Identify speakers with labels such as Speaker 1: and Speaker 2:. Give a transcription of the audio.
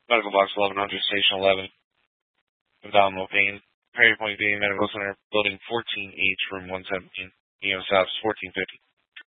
Speaker 1: Medical Box 1100, Station 11. Abdominal pain. Perry Point VA Medical Center, Building 14H, Room 117. EO South 1450.